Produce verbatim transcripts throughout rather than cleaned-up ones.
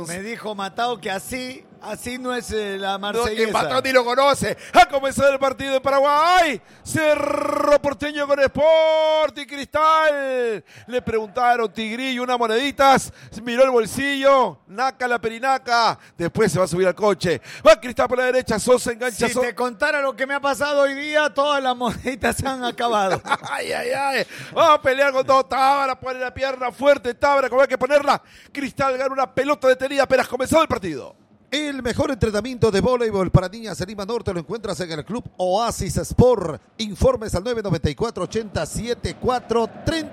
Me dijo Matao que así, así no es eh, la marsellesa. Que Matao ni lo conoce. Ha comenzado el partido en Paraguay. Cerro Porteño con Sporting Cristal. Le preguntaron Tigrillo unas moneditas. Miró el bolsillo. Naca la perinaca. Después se va a subir al coche. Va Cristal por la derecha. Sosa engancha. Si So- te contara lo que me ha pasado hoy día, todas las moneditas se han acabado. Ay, ay, ay. Vamos a pelear con todo. Tábara pone la pierna fuerte. Tábara, como hay que ponerla. Cristal gana una pelota detenida. Apenas comenzado el partido. El mejor entrenamiento de voleibol para niñas en Lima Norte lo encuentras en el Club Oasis Sport. Informes al nueve nueve cuatro, ocho siete cuatro, tres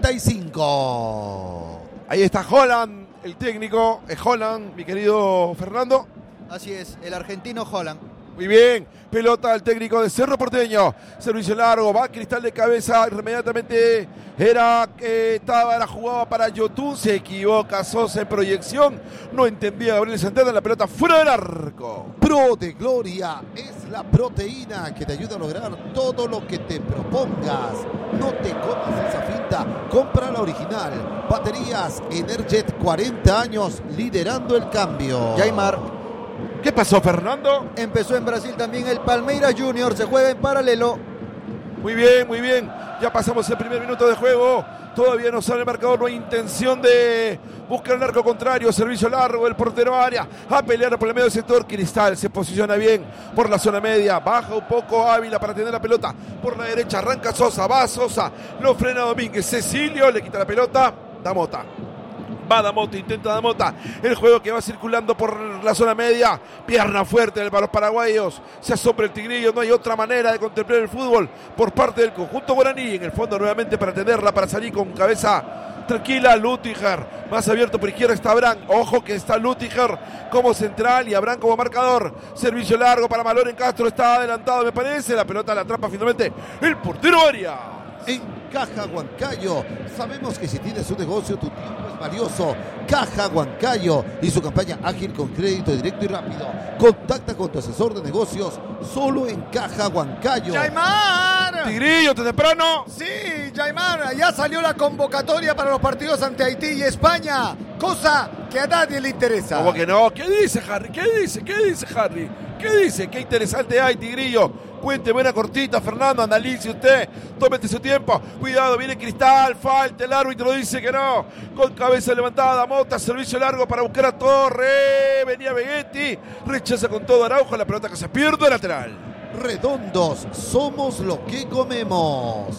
cinco. Ahí está Holland, el técnico. Es Holland, mi querido Fernando. Así es, el argentino Holland. Muy bien, pelota al técnico de Cerro Porteño. Servicio largo, va Cristal de cabeza. Inmediatamente era que Tábara jugaba para Yotun. Se equivoca Sosa en proyección. No entendía Gabriel Santana. La pelota fuera del arco. Pro de Gloria es la proteína que te ayuda a lograr todo lo que te propongas. No te comas esa finta. Compra la original. Baterías Energet, cuarenta años liderando el cambio. Yaimar. ¿Qué pasó, Fernando? Empezó en Brasil también el Palmeiras Junior. Se juega en paralelo. Muy bien, muy bien. Ya pasamos el primer minuto de juego. Todavía no sale el marcador. No hay intención de buscar el arco contrario. Servicio largo. El portero área. A pelear por el medio del sector. Cristal se posiciona bien por la zona media. Baja un poco Ávila para tener la pelota. Por la derecha arranca Sosa. Va Sosa. Lo frena Domínguez. Cecilio le quita la pelota. Da Mota. Va Damota, intenta Damota. El juego que va circulando por la zona media. Pierna fuerte para los paraguayos. Se asombra el Tigrillo. No hay otra manera de contemplar el fútbol por parte del conjunto guaraní. En el fondo nuevamente para tenerla, para salir con cabeza tranquila. Lutiger. Más abierto por izquierda está Abraham. Ojo que está Lutiger como central y Abraham como marcador. Servicio largo para Maloren Castro. Está adelantado, me parece. La pelota la atrapa finalmente el portero Arias. En Caja Huancayo, sabemos que si tienes un negocio, tu tiempo es valioso. Caja Huancayo y su campaña ágil con crédito directo y rápido. Contacta con tu asesor de negocios solo en Caja Huancayo. ¡Yaimar! Tigrillo, ¿te temprano? Sí, Yaimar, ya salió la convocatoria para los partidos ante Haití y España. Cosa que a nadie le interesa. ¿Cómo que no? ¿Qué dice Harry? ¿Qué dice? ¿Qué dice Harry? ¿Qué dice? Qué interesante hay, Tigrillo. Cuente, buena cortita, Fernando, analice usted, tómete su tiempo. Cuidado, viene Cristal, falta, el árbitro dice que no. Con cabeza levantada, Mota, servicio largo para buscar a Torre. Venía Vegetti, rechaza con todo Araujo, la pelota que se pierde, lateral. Redondos, somos lo que comemos.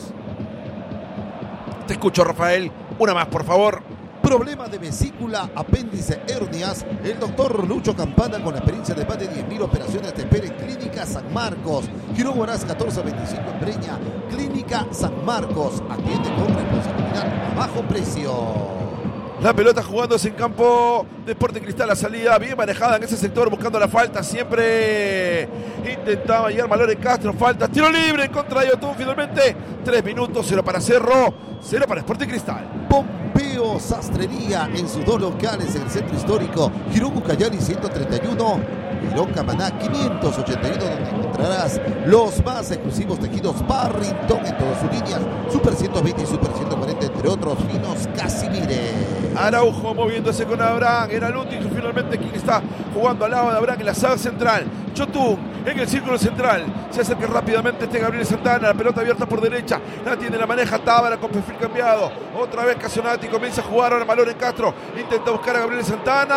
Te escucho, Rafael. Una más, por favor. Problema de vesícula, apéndice, hernias. El doctor Lucho Campana, con la experiencia de más de diez mil operaciones, te espera en Clínica San Marcos. Girón Huaraz catorce veinticinco en Breña. Clínica San Marcos. Atiende con responsabilidad a bajo precio. La pelota jugándose en campo de Sporting Cristal, la salida bien manejada en ese sector, buscando la falta, siempre intentaba llegar Maloren Castro, falta, tiro libre en contra de Yotun, finalmente, tres minutos, cero para Cerro, cero para Sporting Cristal. Pompeo Sastrería en sus dos locales en el centro histórico, Girón Ucayali ciento treinta y uno, Girón Camaná quinientos ochenta y uno, donde encontrarás los más exclusivos tejidos Barrington en todas sus líneas, Super ciento veinte y Super ciento cuarenta, entre otros finos Casimire. Araujo moviéndose con Abraham, era Lutiger finalmente quien está jugando al lado de Abraham en la saga central. Yotun en el círculo central, se acerca rápidamente este Gabriel Santana, la pelota abierta por derecha, la tiene, la maneja Tábara con perfil cambiado, otra vez Casonati comienza a jugar ahora Maloren Castro, intenta buscar a Gabriel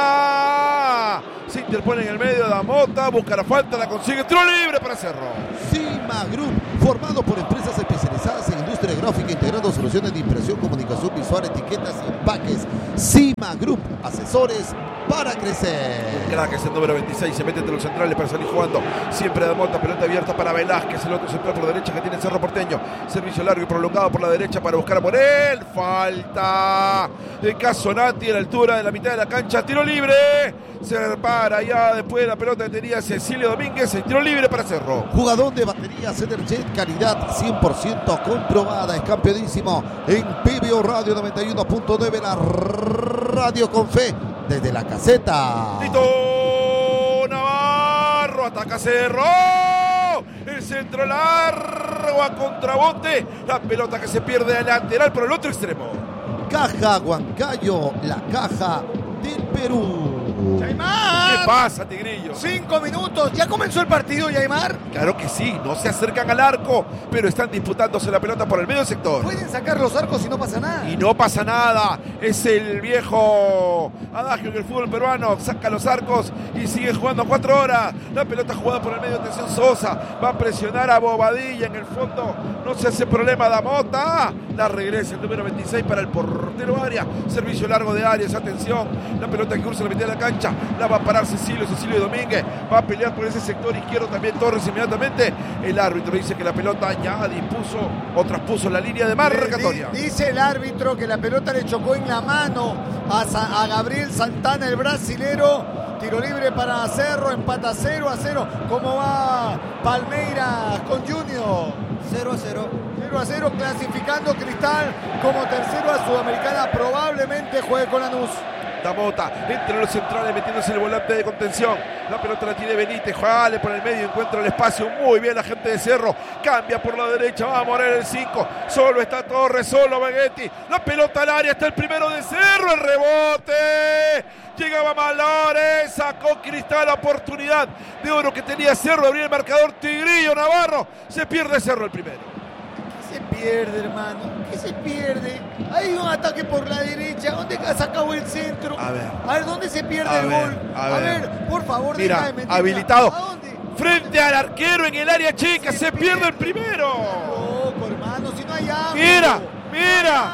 Santana, se interpone en el medio, da Mota, busca la falta, la consigue, tiro libre para Cerro. Cima Group, formado por empresas especializadas en industria gráfica, integrando soluciones de impresión, comunicación visual, etiquetas y empaques. Cima Group, asesores para crecer. Crack es el número veintiséis, se mete entre los centrales para salir jugando. Siempre da Mota, pelota abierta para Velázquez, el otro central por derecha que tiene Cerro Porteño. Servicio largo y prolongado por la derecha para buscar a Morel. Falta de Casonati a la altura de la mitad de la cancha. Tiro libre. Se repara ya después de la pelota que tenía Cecilio Domínguez. El tiro libre para Cerro. Jugador de baterías Energet, calidad cien por ciento comprobada. Es campeonísimo en P B O Radio noventa y uno punto nueve, la radio con fe desde la caseta. Tito Navarro ataca Cerro. El centro largo a contrabote. La pelota que se pierde al lateral por el otro extremo. Caja Huancayo, la caja del Perú. Uh. ¡Yaimar! ¿Qué pasa, Tigrillo? Cinco minutos. ¿Ya comenzó el partido, Yaimar? Claro que sí, no se acercan al arco, pero están disputándose la pelota por el medio sector. Pueden sacar los arcos y no pasa nada. Y no pasa nada, es el viejo adagio en el fútbol peruano, saca los arcos y sigue jugando cuatro horas. La pelota jugada por el medio, atención Sosa, va a presionar a Bobadilla en el fondo, no se hace problema Damota, la regresa el número veintiséis para el portero Arias, servicio largo de Arias, atención, la pelota que cruza la mitad de la cancha, la va a parar Cecilio, Cecilio Domínguez, va a pelear por ese sector izquierdo también Torres inmediatamente, el árbitro dice que la pelota ya dispuso o traspuso la línea de marcatoria. Dice el árbitro que la pelota le chocó en la mano a, Sa- a Gabriel Santana, el brasilero. Tiro libre para Cerro, empata cero a cero. ¿Cómo va Palmeiras con Junior? cero a cero. cero a cero, clasificando Cristal como tercero a Sudamericana. Probablemente juegue con Lanús. Damota entre los centrales metiéndose el volante de contención, la pelota la tiene Benítez, jale por el medio, encuentra el espacio, muy bien la gente de Cerro, cambia por la derecha, va a morir el cinco, solo está Torres, solo Baghetti, la pelota al área, está el primero de Cerro, el rebote, llegaba Malores, sacó Cristal la oportunidad de oro que tenía Cerro, abrir el marcador, Tigrillo Navarro, se pierde Cerro el primero. ¿Qué se pierde, hermano? ¿Qué se pierde? Hay un ataque por la derecha. ¿Dónde ha sacado el centro? A ver. A ver, ¿dónde se pierde A el ver, gol? a A ver. ver, por favor, Mira, deja de mentir. habilitado. ¿A dónde? Frente al arquero en el área chica, se, Se pierde el pierde. primero. Loco, hermano, si no hay ángulo. Mira, mira.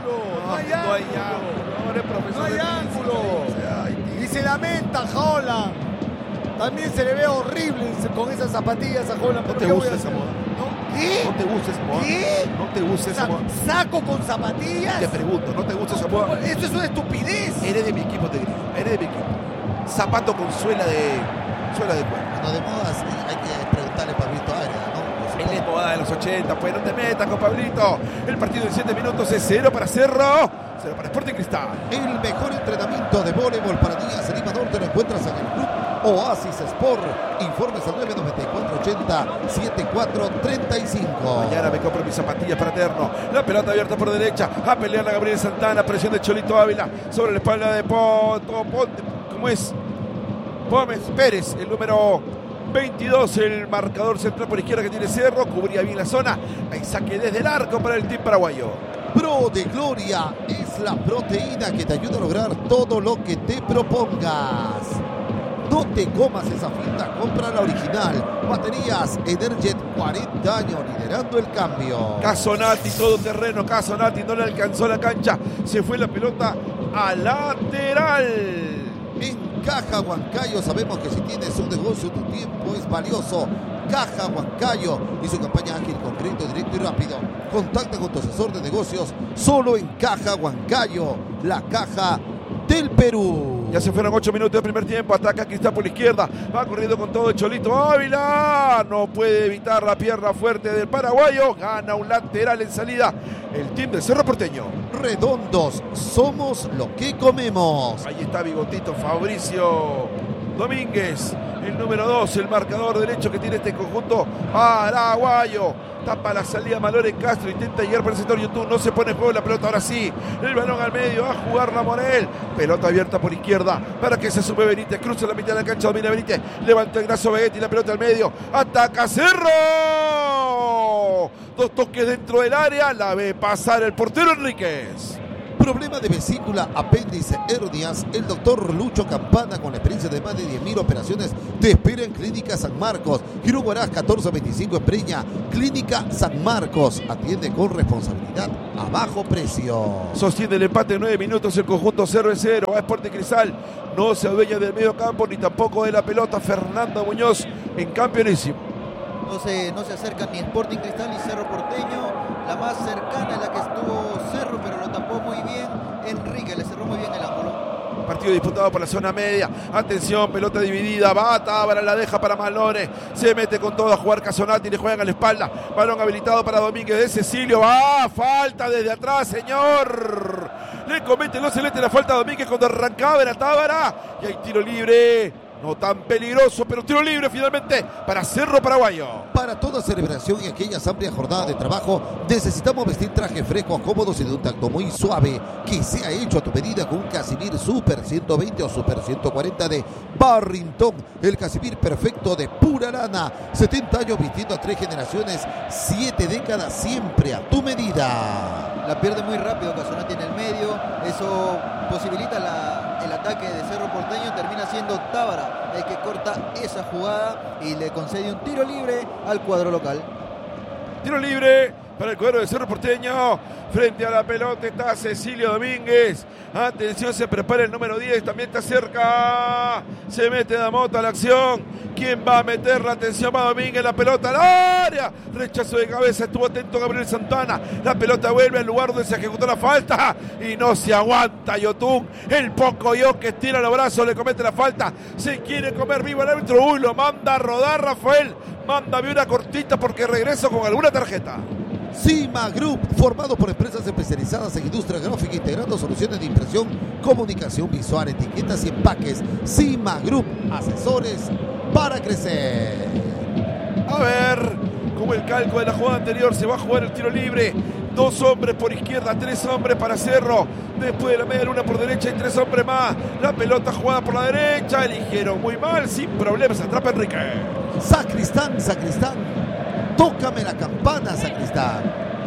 No hay ángulo. No hay ángulo. No, eres profesor No hay de ángulo. física. Ay, Y se lamenta Holland. También se le ve horrible con esas zapatillas a Holland. ¿No ¿Pero te qué voy gusta a esa hacer? moda? ¿No? ¿Qué? ¿No te gusta esa moda? ¿Qué? ¿No te gusta esa Sa- moda? ¿Saco con zapatillas? Te pregunto, ¿no te gusta esa moda? Eso es una estupidez. Eres de mi equipo, te digo. Eres de mi equipo. Zapato con suela de suela de cuero. Bueno, de modas hay que preguntarle a Pablito Área, ¿no? Él es moda de los ochenta, pues no te metas con Pablito. El partido en siete minutos es cero para Cerro, cero para Sporting Cristal. El mejor entrenamiento de voleibol para días en Lima Norte lo encuentras en el club Oasis Sport. Informes al nueve nueve cuatro ochenta setenta y cuatro treinta y cinco. Mañana me compro mis zapatillas para Eterno. La pelota abierta por derecha. A pelear la Gabriel Santana. Presión de Cholito Ávila sobre la espalda de Poto. ¿Cómo es? Gómez Pérez, el número veintidós, el marcador central por izquierda que tiene Cerro. Cubría bien la zona. Hay saque desde el arco para el team paraguayo. Pro de Gloria es la proteína que te ayuda a lograr todo lo que te propongas. No te comas esa finta, compra la original. Baterías Energet, cuarenta años liderando el cambio. Casonati, todo terreno. Casonati no le alcanzó la cancha. Se fue la pelota a lateral. En Caja Huancayo sabemos que si tienes un negocio, tu tiempo es valioso. Caja Huancayo y su campaña ágil, concreto, directo y rápido. Contacta con tu asesor de negocios solo en Caja Huancayo, la caja del Perú. Ya se fueron ocho minutos del primer tiempo. Ataca Cristal por la izquierda. Va corriendo con todo el Cholito Ávila. No puede evitar la pierna fuerte del paraguayo. Gana un lateral en salida el team del Cerro Porteño. Redondos, somos lo que comemos. Ahí está Bigotito Fabricio Domínguez, el número dos, el marcador derecho que tiene este conjunto paraguayo. Tapa la salida Malores Castro, intenta llegar por el sector YouTube, no se pone en juego la pelota, ahora sí, el balón al medio, a jugarla Morel, pelota abierta por izquierda, para que se sube Benítez, cruza la mitad de la cancha, domina Benítez, levanta el brazo Begetti, la pelota al medio, ataca Cerro, dos toques dentro del área, la ve pasar el portero Enríquez. Problema de vesícula, apéndice, hernias. El doctor Lucho Campana, con la experiencia de más de diez mil operaciones, te espera en Clínica San Marcos. Giro Guarás catorce veinticinco en Breña. Clínica San Marcos. Atiende con responsabilidad a bajo precio. Sostiene el empate en nueve minutos el conjunto cero a cero. Va Sporting Cristal. No se adueña del medio campo ni tampoco de la pelota. Fernando Muñoz en campeonísimo. No se, no se acercan ni Sporting Cristal ni Cerro Porteño. La más cercana es la que estuvo Cerro, pero lo tapó muy bien Enrique, le cerró muy bien el ángulo. Partido disputado por la zona media. Atención, pelota dividida. Va Tábara, la deja para Malores. Se mete con todo a jugar Casonati. Le juegan a la espalda. Balón habilitado para Domínguez de Cecilio. Va, falta desde atrás, señor. Le comete los celestes la falta a Domínguez cuando arrancaba, era Tábara. Y hay tiro libre No tan peligroso, pero tiro libre finalmente para Cerro Paraguayo. Para toda celebración y aquellas amplias jornadas de trabajo, necesitamos vestir trajes frescos, cómodos y de un tacto muy suave, que sea hecho a tu medida con un Casimir Super ciento veinte o Super ciento cuarenta de Barrington. El Casimir perfecto de pura lana. setenta años vistiendo a tres generaciones, siete décadas, siempre a tu medida. La pierde muy rápido Casonati en el medio. Eso posibilita la, el ataque de Cerro Porteño. Termina siendo Tábara el que corta esa jugada y le concede un tiro libre al cuadro local. Tiro libre para el cuadro de Cerro Porteño. Frente a la pelota está Cecilio Domínguez. Atención, se prepara el número diez. También está cerca. Se mete Damota a la acción. ¿Quién va a meter la atención? Va Domínguez, la pelota al área. Rechazo de cabeza. Estuvo atento Gabriel Santana. La pelota vuelve al lugar donde se ejecutó la falta. Y no se aguanta Yotun. El poco yo que estira los brazos le comete la falta. Se quiere comer vivo el árbitro. Uy, lo manda a rodar Rafael. Mándame una cortita porque regreso con alguna tarjeta. Cima Group, formado por empresas especializadas en industria gráfica, integrando soluciones de impresión, comunicación visual, etiquetas y empaques. Cima Group, asesores para crecer. A ver, como el calco de la jugada anterior, se va a jugar el tiro libre. Dos hombres por izquierda, tres hombres para Cerro. Después de la media luna por derecha hay tres hombres más. La pelota jugada por la derecha. Eligieron muy mal, sin problemas. Atrapa Enrique. Sacristán, Sacristán. Tócame la campana, Sacristán.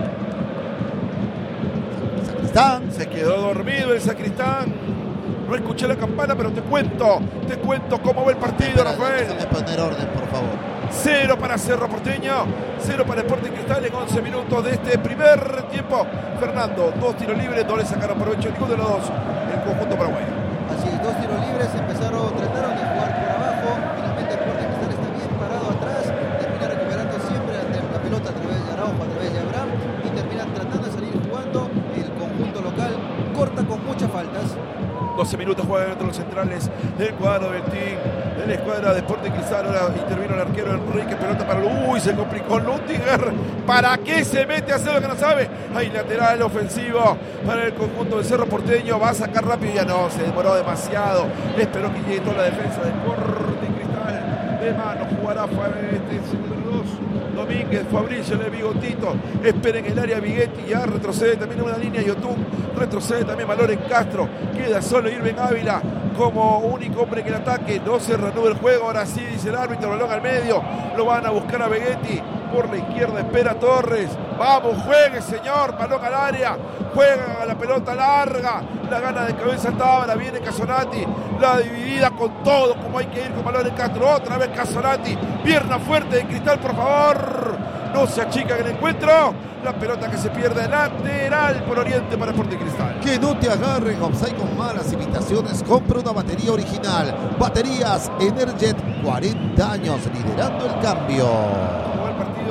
Sacristán. Se quedó dormido el Sacristán. No escuché la campana, pero te cuento. Te cuento cómo va el partido, Rafael. Déjame poner orden, por favor. Cero para Cerro Porteño, cero para Sporting Cristal en once minutos de este primer tiempo. Fernando, dos tiros libres, no le sacaron provecho ninguno de los dos el conjunto paraguayo. Así es, dos tiros libres, empezaron, trataron de jugar por abajo. Finalmente Sporting Cristal está bien parado atrás, termina recuperando siempre la pelota a través de Araujo, a través de Abraham, y terminan tratando de salir jugando. El conjunto local corta con muchas faltas. doce minutos juegan entre los centrales del cuadro del team, de la escuadra de Sporting Cristal. Ahora intervino el arquero Enrique, pelota para... Uy, se complicó Lutiger. ¿Para qué se mete a hacer lo que no sabe? Hay lateral ofensivo para el conjunto del Cerro Porteño. Va a sacar rápido y ya no, se demoró demasiado. Esperó que llegue toda la defensa del Sporting Cristal. De mano jugará este número dos. Domínguez, Fabricio, el bigotito. Espera en el área Viguetti. Ya retrocede también una línea Yotun. Retrocede también Valor en Castro. Queda solo Irving Ávila como único hombre en el ataque. No se reanuda el juego. Ahora sí, dice el árbitro. Balón al medio. Lo van a buscar a Viguetti. Por la izquierda espera Torres. Vamos, juegue, señor. Balón al área. Juega a la pelota larga. La gana de cabeza Tábara. Viene Casonati. La dividida con todo. Como hay que ir con Valor en Castro. Otra vez Casonati. Pierna fuerte de Cristal, por favor. No se achica en el encuentro. La pelota que se pierde lateral por Oriente para Sporting Cristal. Que no te agarren offside con malas imitaciones. Compra una batería original. Baterías Energet, cuarenta años liderando el cambio. ¿Cómo va el partido?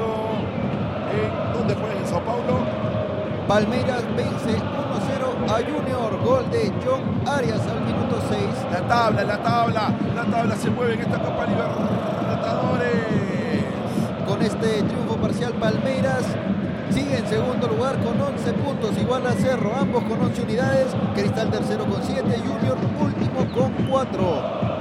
¿En dónde juega? ¿En Sao Paulo? Palmeiras vence uno cero a Junior. Gol de John Arias al minuto seis. La tabla, la tabla. La tabla se mueve en esta Copa Libertadores. Con este triunfo parcial, Palmeiras sigue en segundo lugar con once puntos, igual a Cerro, ambos con once unidades. Cristal tercero con siete, Junior último con cuatro.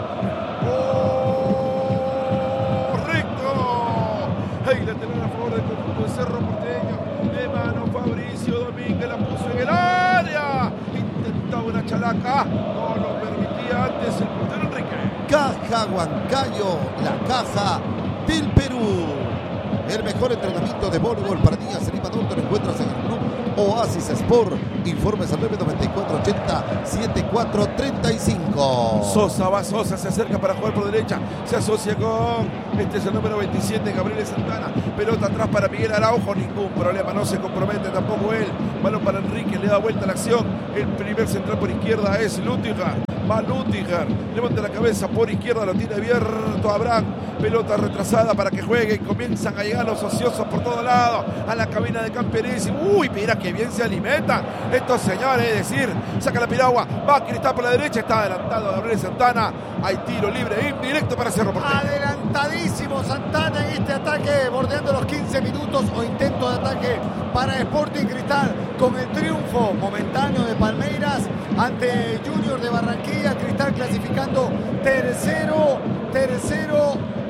¡Correcto! Ahí la lateral a favor del conjunto de Cerro Porteño. De mano Fabricio Domínguez, la puso en el área. Intentaba una chalaca, no lo permitía antes el portero Enrique. Caja Huancayo, la caja del Perú. El mejor entrenamiento de voleibol para niñas en Lima Norte lo encuentras en el club Oasis Sport. Informes al nueve noventa y cuatro ochenta setenta y cuatro treinta y cinco. Sosa va, Sosa se acerca para jugar por derecha. Se asocia con, este es el número veintisiete, Gabriel Santana. Pelota atrás para Miguel Araujo, ningún problema, no se compromete tampoco él. Balón para Enrique, le da vuelta a la acción. El primer central por izquierda es Lutiger. Va Lutiger, levanta la cabeza por izquierda, lo tiene abierto Abraham. Pelota retrasada para que juegue y comienzan a llegar los ociosos por todo lado a la cabina de Camperín. Uy, mira que bien se alimentan estos señores, es decir, saca la piragua, va Cristal por la derecha, está adelantado Gabriel Santana. Hay tiro libre indirecto para Cerro Porteño. Adelantadísimo Santana en este ataque, bordeando los quince minutos o intento de ataque para Sporting Cristal, con el triunfo momentáneo de Palmeiras ante Junior de Barranquilla. Cristal clasificando tercero tercero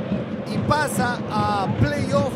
y pasa a playoff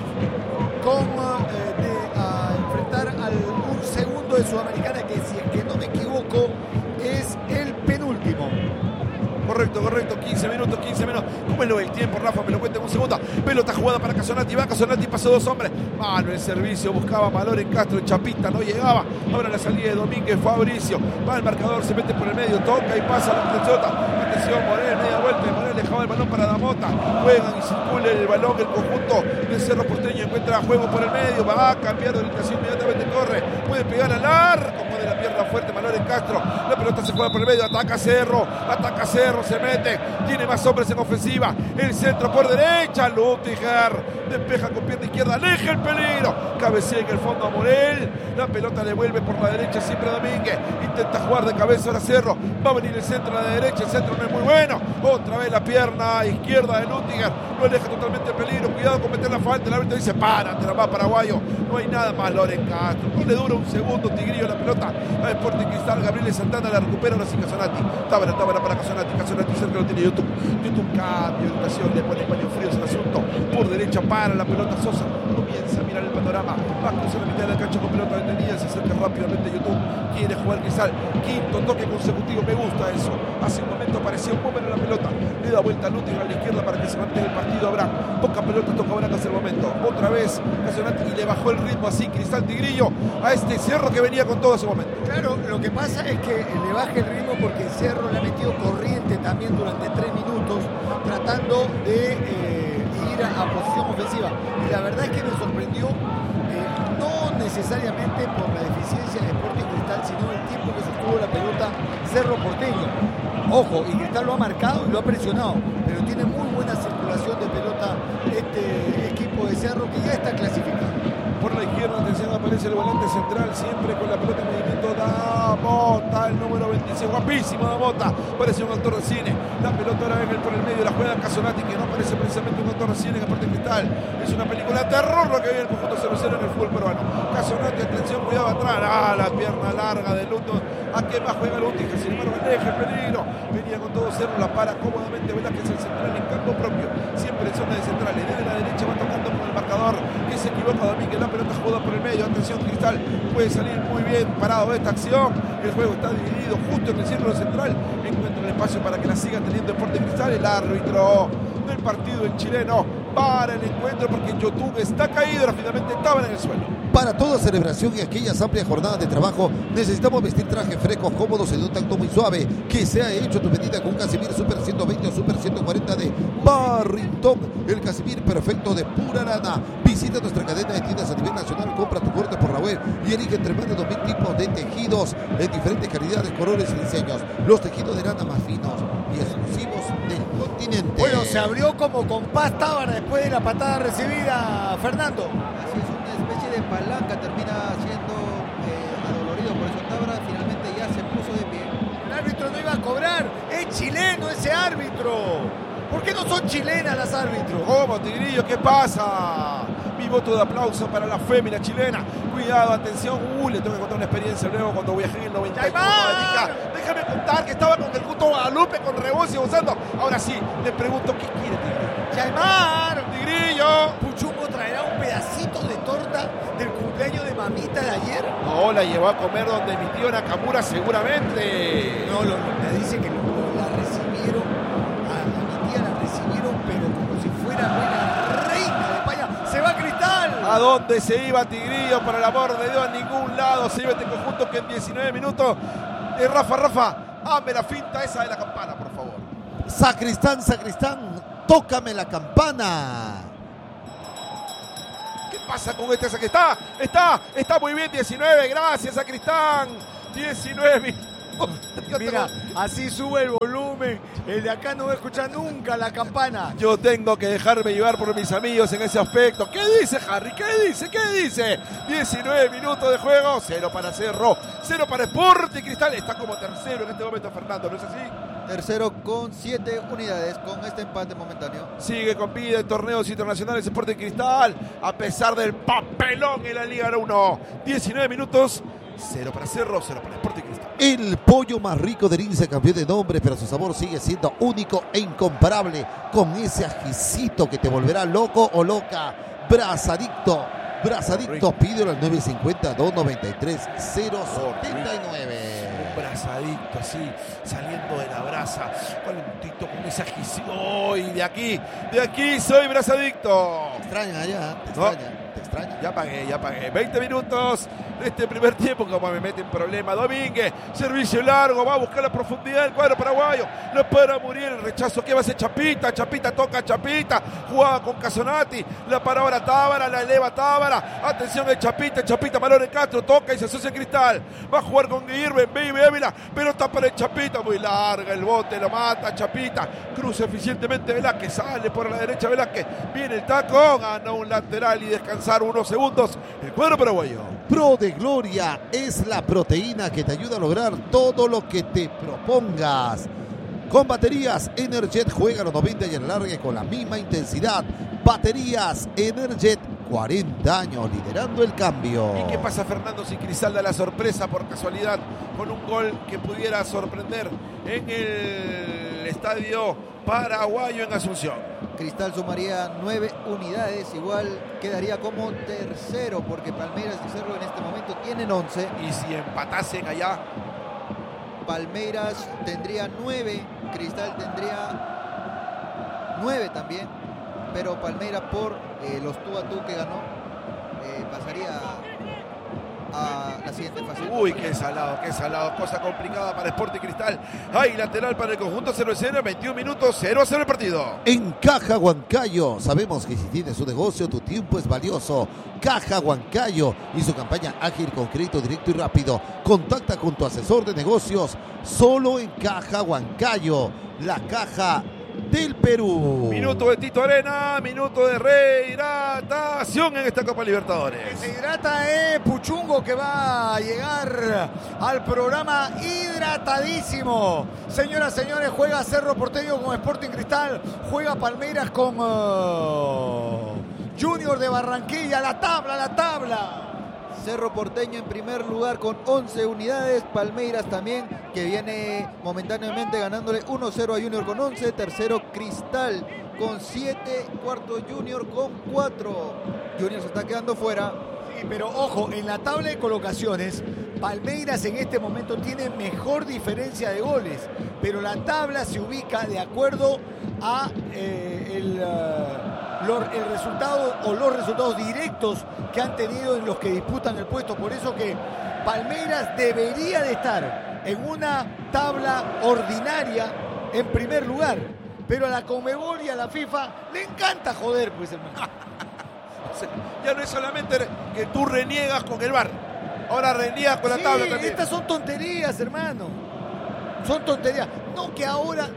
con eh, de, a enfrentar al un segundo de Sudamericana, que si es que no me equivoco es el penúltimo. Correcto, correcto, quince minutos, quince minutos. ¿Cómo es lo del tiempo, Rafa? Me lo cuenta en un segundo. Pelota jugada para Casonati, va Casonati, pasó dos hombres. Mano el servicio, buscaba valor en Castro, en Chapita, no llegaba. Ahora la salida de Domínguez, Fabricio. Va el marcador, se mete por el medio, toca y pasa la pelota. Atención, Morel, media vuelta. Morel dejaba el balón para Damota. Juegan y circula el balón, el conjunto de Cerro Porteño. Encuentra juego por el medio, va a cambiar de orientación, inmediatamente corre. Puede pegar al arco, pone la pierna fuerte, Valor en Castro. La pelota se juega por el medio, ataca Cerro, ataca Cerro. Se mete, tiene más hombres en ofensiva. El centro por derecha, Lutiger despeja con pierna izquierda, aleja el peligro, cabecea en el fondo a Morel. La pelota le vuelve por la derecha siempre a Domínguez. Intenta jugar de cabeza ahora Cerro. Va a venir el centro a la derecha, el centro no es muy bueno. Otra vez la pierna izquierda de Lutiger, lo aleja totalmente el peligro. Cuidado con meter la falta. El árbitro dice: párate, la va paraguayo. No hay nada más. Loren Castro, no le dura un segundo. Tigrillo la pelota a Sporting Cristal. Gabriel Santana la recupera ahora sin Casonati. Tábara, tábara para Casonati. Casonati cerca lo tiene YouTube. YouTube cambio de ocasión, le pone paños fríos al asunto. Por derecha para la pelota Sosa. Comienza a mirar el panorama. Va a cruzar la mitad de la cancha con pelota detenida. Se acerca rápidamente YouTube. Quiere jugar Cristal. Quinto toque consecutivo. Me gusta eso. Hace un momento parecía un momento en la pelota. Le da vuelta a Lutiger a la izquierda para que se mantenga el partido. Abraham. Poca pelota, toca Abraham hace el momento. Otra vez Casonati y le bajó el ritmo así Cristal Tigrillo a este Cerro que venía con todo ese momento. Claro, lo que pasa es que le baja el ritmo porque Cerro le ha metido corriente también durante tres minutos tratando de eh, ir a, a posición ofensiva. Y la verdad es que me sorprendió, eh, no necesariamente por la deficiencia de Sporting Cristal, sino el tiempo que sostuvo la pelota Cerro Porteño. Ojo, y Cristal lo ha marcado y lo ha presionado, pero tiene muy buena circulación de pelota este equipo de Cerro que ya está clasificado. Por la izquierda, atención, aparece el volante central, siempre con la pelota en movimiento. Damota, el número veintiséis, guapísimo Damota, parece un actor de cine. La pelota ahora ven por el medio, la juega Casonati, que no parece precisamente un actor de cine en Sporting Cristal. Es una película de terror lo que viene el conjunto cero cero en el fútbol peruano. Casonati, atención, cuidado atrás. Ah, la pierna larga de Luto. ¿A qué más juega Lutiger? Sin embargo, aleja el peligro. Venía con todo Cerro, la para cómodamente. Velázquez el central en campo propio. Siempre en zona de centrales. Desde la derecha va tocando con el marcador. Que se equivoca Domínguez. La pelota jugada por el medio. Atención, Cristal puede salir muy bien parado de esta acción. El juego está dividido justo en el círculo central. Encuentra el espacio para que la siga teniendo Sporting Cristal. El árbitro del partido, el chileno, para el encuentro porque YouTube está caído. Ahora finalmente estaban en el suelo. Para toda celebración y aquellas amplias jornadas de trabajo, necesitamos vestir trajes frescos, cómodos y de un tacto muy suave. Que se ha hecho tu medida con un Casimir Super ciento veinte o Super ciento cuarenta de Barrington. El Casimir perfecto de pura lana. Visita nuestra cadena de tiendas a nivel nacional, compra tu corte por la web y elige entre más de dos mil tipos de tejidos en diferentes calidades, colores y diseños. Los tejidos de lana más finos y exclusivos del continente. Bueno, se abrió como compás Tábara después de la patada recibida, Fernando. Así es, una especie de palanca, termina siendo eh, adolorido por eso Tábara, finalmente ya se puso de pie. El árbitro no iba a cobrar, es chileno ese árbitro. ¿Por qué no son chilenas las árbitros? ¿Cómo, Tigrillo? ¿Qué pasa? Mi voto de aplauso para la fémina chilena. Cuidado, atención. Uh, le tengo que contar una experiencia luego cuando viajé en el noventa y uno. Déjame contar que estaba con el Cuto Guadalupe, con Rebos y gozando. Ahora sí, le pregunto qué quiere Tigrillo. ¡Chaimar! ¡Tigrillo! ¿Puchungo traerá un pedacito de torta del cumpleaños de mamita de ayer? No, la llevó a comer donde mi tío Nakamura seguramente. No, lo, me dice que lo, la recibieron, a, a mi tía la recibieron, pero como si fuera la reina de España. ¡Se va Cristal! ¿A dónde se iba Tigrillo? Por el amor de Dios, a ningún lado. Se iba este conjunto que en diecinueve minutos. Eh, Rafa, Rafa, hazme la finta esa de la campana, por favor. Sacristán, Sacristán, tócame la campana. ¿Qué pasa con este Sacristán? Está, está muy bien, diecinueve, gracias Sacristán. diecinueve minutos. Mira, así sube el volumen. El de acá no va a escuchar nunca la campana. Yo tengo que dejarme llevar por mis amigos en ese aspecto. ¿Qué dice Harry? ¿Qué dice? ¿Qué dice? diecinueve minutos de juego. Cero para Cerro. Cero para Sporting Cristal. Está como tercero en este momento Fernando, ¿no es así? Tercero con siete unidades con este empate momentáneo. Sigue con vida en torneos internacionales Sporting Cristal. A pesar del papelón en la Liga uno. diecinueve minutos. Cero para Cerro. Cero para Sporting Cristal. El pollo más rico del INSE cambió de nombre, pero su sabor sigue siendo único e incomparable, con ese ajicito que te volverá loco o loca. Brazadicto, Brazadicto, pídelo al nueve cinco cero, dos nueve tres, cero siete nueve. Un brazadicto así, saliendo de la brasa, calentito con ese ajicito. Y de aquí, de aquí soy brazadicto. Te extraña allá, te No. extraña, te extraña. Ya pagué, ya pagué. veinte minutos de este primer tiempo, como me mete en problema. Domínguez, servicio largo, va a buscar la profundidad del cuadro paraguayo. No para Muriel, el rechazo que va a hacer Chapita. Chapita toca Chapita, jugaba con Casonati. La para ahora Tábara, la eleva Tábara. Atención el Chapita, el Chapita, Malone Castro, toca y se asocia Cristal. Va a jugar con Guillermo, Baby Ávila, pelota para el Chapita, muy larga, el bote lo mata Chapita. Cruza eficientemente Velázquez, sale por la derecha Velázquez. Viene el taco, gana un lateral y descansar unos segundos el cuadro paraguayo. Pro de Gloria es la proteína que te ayuda a lograr todo lo que te propongas. Con baterías Energet, juega los noventa y alargue con la misma intensidad. Baterías Energet, cuarenta años liderando el cambio. ¿Y qué pasa, Fernando, si Cristal da la sorpresa por casualidad con un gol que pudiera sorprender en el estadio paraguayo en Asunción? Cristal sumaría nueve unidades, igual quedaría como tercero porque Palmeiras y Cerro en este momento tienen once. Y si empatasen allá, Palmeiras tendría nueve, Cristal tendría nueve también, pero Palmeiras por eh, los tú a tú que ganó eh, pasaría a la siguiente fase. Uy, qué salado, qué salado, cosa complicada para Sporting Cristal. Hay lateral para el conjunto cero a cero, veintiún minutos, cero a cero el partido. En Caja Huancayo, sabemos que si tienes un negocio, tu tiempo es valioso. Caja Huancayo y su campaña ágil con crédito directo y rápido. Contacta con tu asesor de negocios solo en Caja Huancayo, la caja del Perú. Minuto de Tito Arena, minuto de rehidratación en esta Copa Libertadores. Se hidrata eh, Puchungo, que va a llegar al programa hidratadísimo. Señoras, señores, juega Cerro Porteño con Sporting Cristal, juega Palmeiras con uh, Junior de Barranquilla. La tabla, la tabla. Cerro Porteño en primer lugar con once unidades, Palmeiras también, que viene momentáneamente ganándole uno cero a Junior con once, tercero Cristal con siete, cuarto Junior con cuatro. Junior se está quedando fuera. Sí, pero ojo, en la tabla de colocaciones, Palmeiras en este momento tiene mejor diferencia de goles, pero la tabla se ubica de acuerdo a eh, el... Uh, el resultado o los resultados directos que han tenido en los que disputan el puesto. Por eso que Palmeiras debería de estar en una tabla ordinaria en primer lugar, pero a la Conmebol y a la FIFA le encanta joder, pues, hermano. O sea, ya no es solamente que tú reniegas con el V A R, ahora reniegas con la Sí, tabla también. estas son tonterías, hermano, son tonterías, no que ahora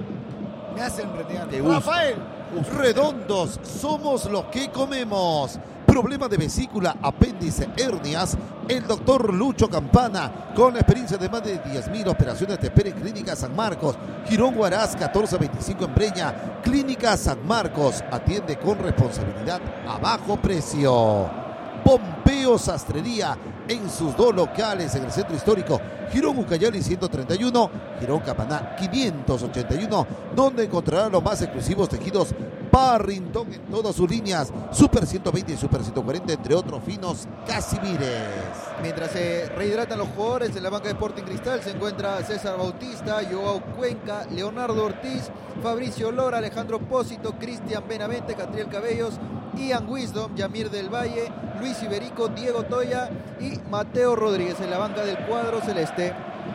me hacen renegar. Te gusta. Rafael, Redondos, somos los que comemos. Problema de vesícula, apéndice, hernias. El doctor Lucho Campana, con la experiencia de más de diez mil operaciones, te espera en Clínica San Marcos. Girón Huaraz, catorce veinticinco en Breña. Clínica San Marcos, atiende con responsabilidad a bajo precio. Pompeo Sastrería, en sus dos locales en el centro histórico, Girón Ucayali ciento treinta y uno, Girón Capaná quinientos ochenta y uno, donde encontrará los más exclusivos tejidos Barrington en todas sus líneas, Super ciento veinte y Super ciento cuarenta, entre otros finos casimires. Mientras se rehidratan los jugadores en la banca de Sporting Cristal, se encuentra César Bautista, Joao Cuenca, Leonardo Ortiz, Fabricio Lora, Alejandro Pósito, Cristian Benavente, Catriel Cabellos, Ian Wisdom, Yamir del Valle, Luis Iberico, Diego Toya y Mateo Rodríguez en la banca del cuadro celeste.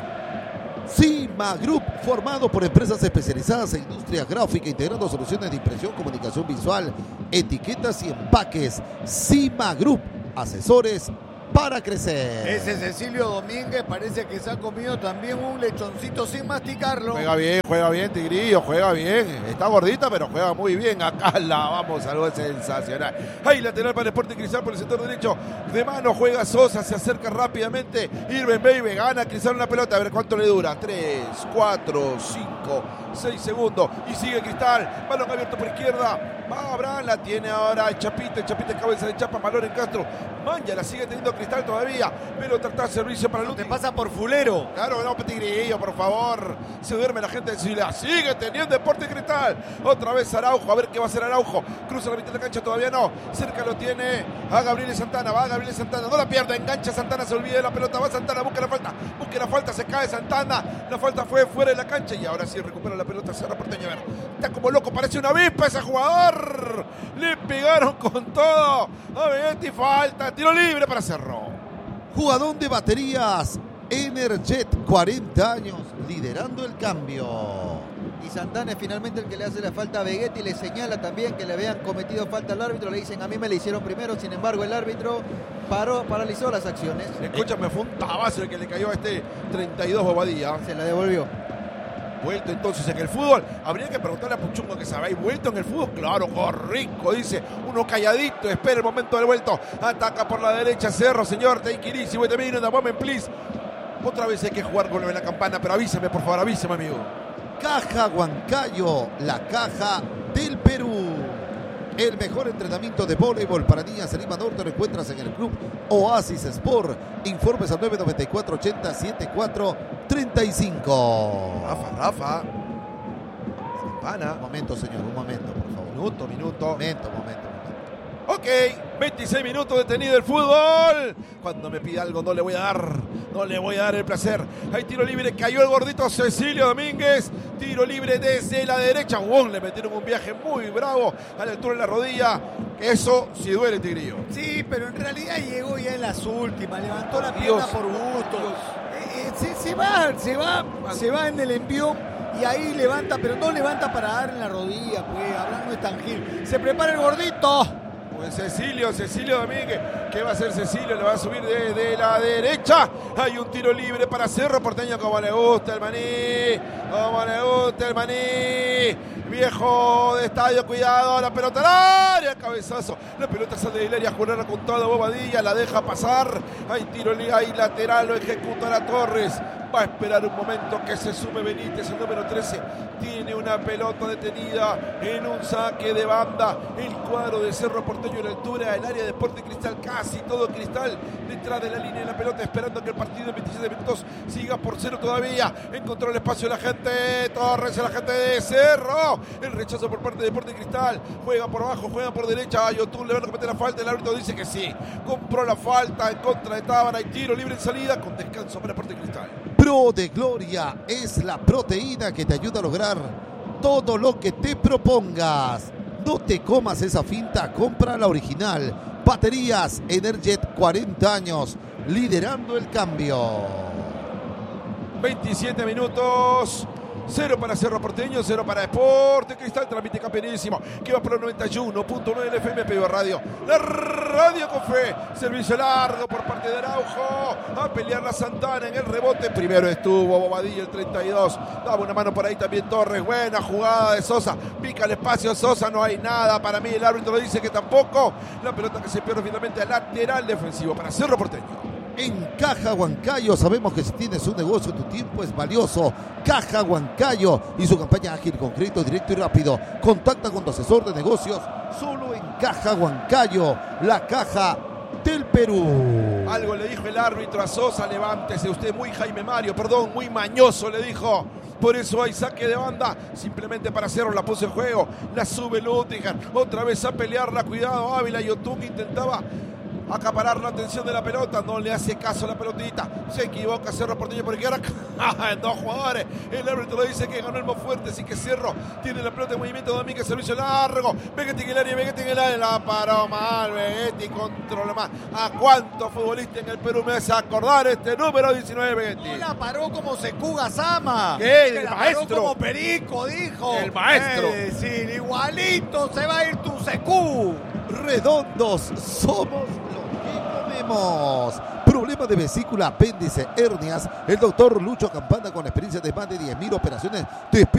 Cima Group, formado por empresas especializadas en industria gráfica, integrando soluciones de impresión, comunicación visual, etiquetas y empaques. Cima Group, asesores para crecer. ese Cecilio Domínguez parece que se ha comido también un lechoncito sin masticarlo. Juega bien, juega bien Tigrillo, juega bien. Está gordita, pero juega muy bien. Acá la vamos, algo sensacional. Hay lateral para Sporting Cristal por el sector derecho. De mano juega Sosa, se acerca rápidamente. Irben Baby gana Cristal una pelota. A ver cuánto le dura. tres, cuatro, cinco, seis segundos. Y sigue Cristal. Balón abierto por izquierda. Va Abraham, la tiene ahora el Chapita. El Chapita en cabeza de Chapa. Malón en Castro. Manja la sigue teniendo Cristal. Cristal todavía. Pero tratar servicio para Luti. Te pasa por fulero. Claro, no, Tigrillo, por favor. Se duerme la gente de Chile. Sigue teniendo Deportes Cristal. Otra vez Araujo. A ver qué va a hacer Araujo. Cruza la mitad de la cancha, todavía no. Cerca lo tiene a Gabriel Santana. Va a Gabriel Santana. No la pierde. Engancha Santana. Se olvida de la pelota. Va Santana. Busca la falta. Busca la falta. Se cae Santana. La falta fue fuera de la cancha. Y ahora sí recupera la pelota. Cerro Porteño. A ver. Está como loco. Parece una avispa ese jugador. Le pegaron con todo. A ver, falta. Tiro libre para Cerro. Jugador de baterías. Energet, cuarenta años, liderando el cambio. Y Santana es finalmente el que le hace la falta a Vegetti, le señala también que le habían cometido falta al árbitro, le dicen a mí me la hicieron primero, sin embargo el árbitro paró, paralizó las acciones. Escúchame, fue un tabazo el que le cayó a este treinta y dos Bobadilla. Se la devolvió. Vuelto entonces en el fútbol. Habría que preguntarle a Puchungo que se habéis vuelto en el fútbol. Claro, rico, dice. Uno calladito, espera el momento del vuelto. Ataca por la derecha Cerro, señor. Take it easy, wait a minute, a moment, please. Otra vez hay que jugar con la campana, pero avísame, por favor, avísame, amigo. Caja Huancayo, la caja del Perú. El mejor entrenamiento de voleibol para niñas en Lima Norte lo encuentras en el club Oasis Sport. Informes al nueve nueve cuatro ochenta setenta y cuatro treinta y cinco. Rafa, Rafa. Campana. Un momento, señor, un momento, por favor. Minuto, minuto. Momento, momento. Ok, veintiséis minutos detenido el fútbol. Cuando me pida algo no le voy a dar, no le voy a dar el placer. Hay tiro libre, cayó el gordito Cecilio Domínguez. Tiro libre desde la derecha. Wow, le metieron un viaje muy bravo a la altura de la rodilla. Eso sí duele, Tigrillo. Sí, pero en realidad llegó ya en las últimas. Levantó la Dios, pierna por gusto. Eh, eh, se, se va, se va, se va en el envío. Y ahí levanta, pero no levanta para dar en la rodilla, pues, hablando de Tangil. Se prepara el gordito. Pues Cecilio, Cecilio Domínguez. ¿Qué va a hacer Cecilio? Le va a subir desde la derecha. Hay un tiro libre para Cerro Porteño. Como le gusta el maní. Como le gusta el maní. Viejo de estadio, cuidado. La pelota al área. Cabezazo. La pelota sale del área. Jugar con toda Bobadilla. La deja pasar. Hay tiro libre. Hay lateral. Lo ejecuta la Torres. Va a esperar un momento que se sume Benítez, el número trece. Tiene una pelota detenida en un saque de banda. El cuadro de Cerro Porteño en la altura del área de Deportes Cristal. Casi todo Cristal detrás de la línea de la pelota, esperando que el partido en veintisiete minutos siga por cero todavía. Encontró el espacio la gente Torres, la gente de Cerro. El rechazo por parte de Deportes Cristal. Juega por abajo, juega por derecha. A Yotun le van a cometer la falta. El árbitro dice que sí. Compró la falta en contra de Tábara. Y tiro libre en salida con descanso para Deportes Cristal. Pro de Gloria es la proteína que te ayuda a lograr todo lo que te propongas. No te comas esa finta, compra la original. Baterías Energet, cuarenta años, liderando el cambio. veintisiete minutos. Cero para Cerro Porteño, cero para Deportes Cristal, transmite campeonísimo, que va por el noventa y uno punto nueve de F M, P B Radio, la radio con fe, servicio largo por parte de Araujo, a pelear la Santana en el rebote, primero estuvo Bobadilla el treinta y dos, daba una mano por ahí también Torres, buena jugada de Sosa, pica el espacio Sosa, no hay nada, para mí el árbitro dice que tampoco, la pelota que se pierde finalmente a lateral defensivo para Cerro Porteño. En Caja Huancayo sabemos que si tienes un negocio tu tiempo es valioso. Caja Huancayo y su campaña ágil con crédito directo y rápido. Contacta con tu asesor de negocios solo en Caja Huancayo, la caja del Perú. Algo le dijo el árbitro a Sosa, levántese usted, muy Jaime Mario, perdón, muy mañoso le dijo. Por eso hay saque de banda, simplemente para Cerro la puso en juego, la sube Lutiger, otra vez a pelearla, cuidado Ávila, Yotun intentaba acaparar la atención de la pelota, no le hace caso a la pelotita, se equivoca Cerro Porteño porque ahora en dos jugadores, el árbitro le dice que ganó el más fuerte, así que Cerro tiene la pelota en movimiento, Domínguez, servicio largo, Vegetti en el área, Vegetti en el área, la paró mal, Vegetti controla más, a cuántos futbolistas en el Perú me hace acordar este número diecinueve, Vegetti. No la paró como Secuga Sama. ¿Qué? El maestro. Paró como Perico, dijo. El maestro. Es decir, igualito se va a ir tu Secú. Redondos somos lo que comemos. Problema de vesícula, apéndice, hernias. El doctor Lucho Campana, con experiencia de más de diez mil operaciones, te